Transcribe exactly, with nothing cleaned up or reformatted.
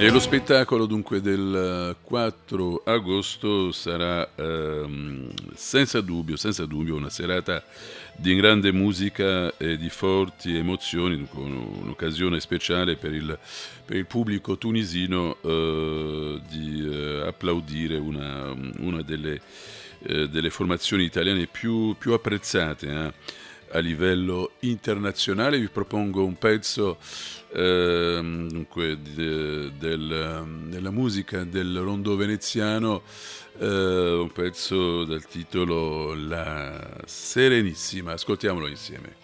E lo spettacolo dunque del quattro agosto sarà ehm, senza dubbio, senza dubbio una serata di grande musica e di forti emozioni, dunque un- un'occasione speciale per il, per il pubblico tunisino eh, di eh, applaudire una, una delle, eh, delle formazioni italiane più, più apprezzate eh, a livello internazionale. Vi propongo un pezzo ehm, dunque, de- del- della musica del rondò veneziano, eh, un pezzo dal titolo La Serenissima. Ascoltiamolo insieme.